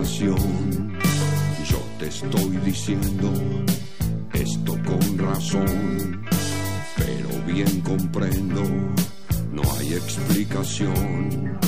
pasión. Yo te estoy diciendo esto con razón, pero bien comprendo, no hay explicación.